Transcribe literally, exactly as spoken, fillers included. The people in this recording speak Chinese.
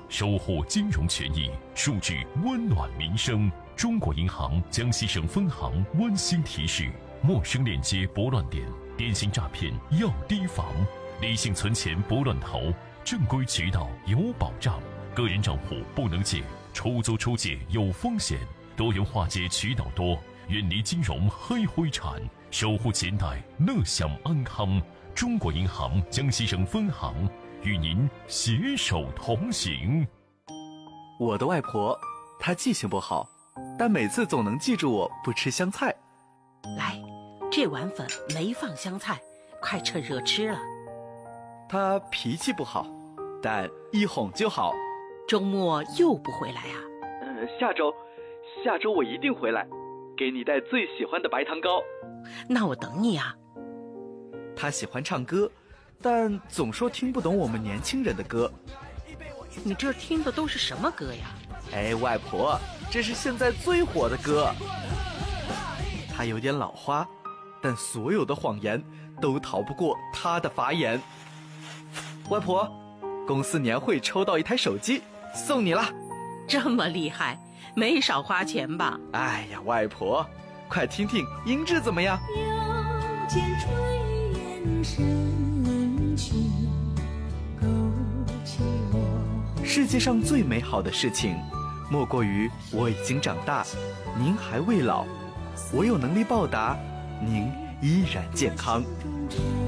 守护金融权益，数据温暖民生。中国银行江西省分行温馨提示：陌生链接拨乱点，电信诈骗要提防。理性存钱不乱投，正规渠道有保障。个人账户不能借，出租出借有风险。多元化解渠道多，远离金融黑灰产，守护钱袋乐享安康。中国银行江西省分行与您携手同行。 我的外婆，她记性不好，但每次总能记住我不吃香菜。 来，这碗粉没放香菜，快趁热吃了。 她脾气不好，但一哄就好。 周末又不回来啊？ 呃，下周，下周我一定回来，给你带最喜欢的白糖糕。 那我等你啊。 她喜欢唱歌，但总说听不懂我们年轻人的歌。 你这听的都是什么歌呀？ 哎，外婆，这是现在最火的歌。她有点老花，但所有的谎言都逃不过她的法眼。外婆，公司年会抽到一台手机，送你了。 这么厉害，没少花钱吧？ 哎呀，外婆，快听听音质怎么样？ 又见炊烟升起，勾起我。 世界上最美好的事情，莫过于我已经长大，您还未老，我有能力报答，您依然健康。